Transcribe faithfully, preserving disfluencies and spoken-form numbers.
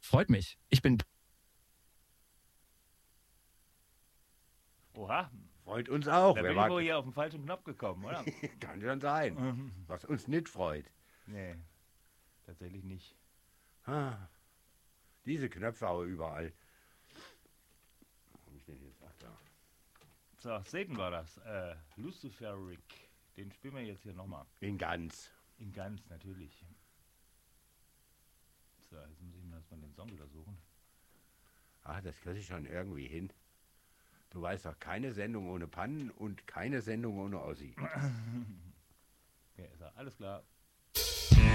Freut mich. Ich bin... Oha. Freut uns auch. Da Wer bin ich mag- wohl hier auf den falschen Knopf gekommen, oder? Kann schon sein. Was uns nicht freut. Nee, tatsächlich nicht. Ah, diese Knöpfe aber überall. Wo hab ich denn jetzt? Ach, da. So, Satan war das. Äh, Luciferic. Den spielen wir jetzt hier nochmal. In ganz. In ganz, natürlich. So, jetzt muss ich mir erstmal den Song wieder suchen. Ah, das kriege ich schon irgendwie hin. Du weißt doch, keine Sendung ohne Pannen und keine Sendung ohne Ossi. Ja, ist er. Alles klar.